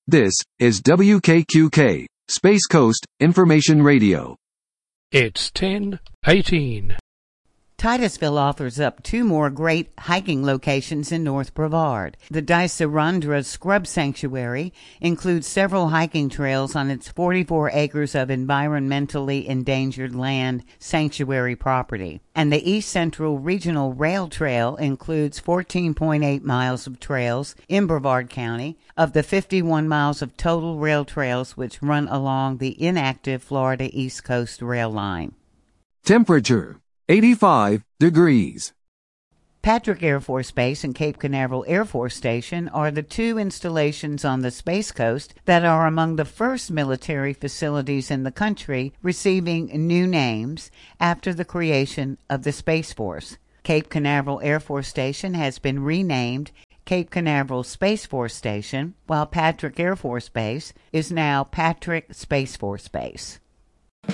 This is WKQK, Space Coast Information Radio. It's 10:18. Titusville offers up two more great hiking locations in North Brevard. The Dicyrandra Scrub Sanctuary includes several hiking trails on its 44 acres of environmentally endangered land sanctuary property. And the East Central Regional Rail Trail includes 14.8 miles of trails in Brevard County of the 51 miles of total rail trails which run along the inactive Florida East Coast Rail Line. Temperature 85 degrees. Patrick Air Force Base and Cape Canaveral Air Force Station are the two installations on the Space Coast that are among the first military facilities in the country receiving new names after the creation of the Space Force. Cape Canaveral Air Force Station has been renamed Cape Canaveral Space Force Station, while Patrick Air Force Base is now Patrick Space Force Base.